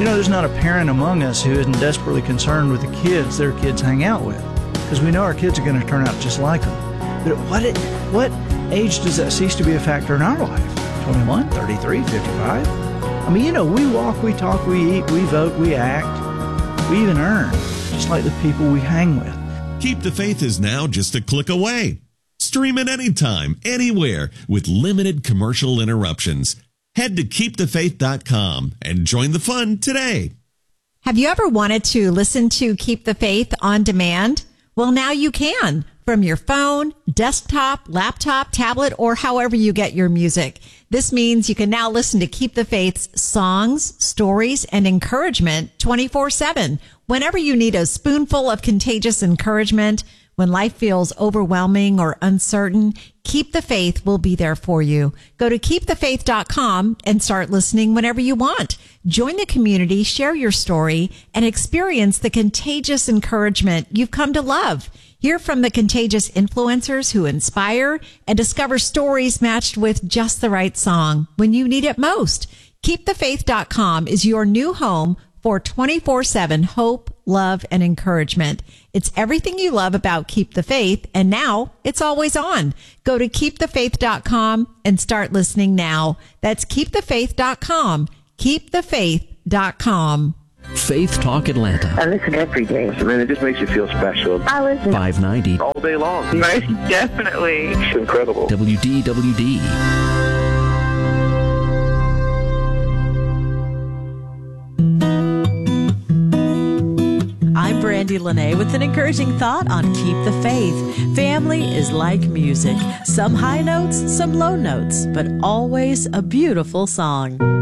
There's not a parent among us who isn't desperately concerned with the kids their kids hang out with, because we know our kids are going to turn out just like them. But what age does that cease to be a factor in our life? 21, 33, 55? We walk, we talk, we eat, we vote, we act, we even earn, just like the people we hang with. Keep the Faith is now just a click away. Stream it anytime, anywhere, with limited commercial interruptions. Head to keepthefaith.com and join the fun today. Have you ever wanted to listen to Keep the Faith on demand? Well, now you can, from your phone, desktop, laptop, tablet, or however you get your music. This means you can now listen to Keep the Faith's songs, stories, and encouragement 24/7. Whenever you need a spoonful of contagious encouragement, when life feels overwhelming or uncertain, Keep the Faith will be there for you. Go to keepthefaith.com and start listening whenever you want. Join the community, share your story, and experience the contagious encouragement you've come to love. Hear from the contagious influencers who inspire and discover stories matched with just the right song when you need it most. Keepthefaith.com is your new home for 24/7 hope, love, and encouragement. It's everything you love about Keep the Faith, and now it's always on. Go to keepthefaith.com and start listening now. That's keepthefaith.com. Keepthefaith.com. Faith Talk Atlanta. I listen every day. Man, it just makes you feel special. I listen 590. All day long. Most definitely. It's incredible. WDWD. I'm Brandy Lene with an encouraging thought on Keep the Faith. Family is like music. Some high notes, some low notes, but always a beautiful song.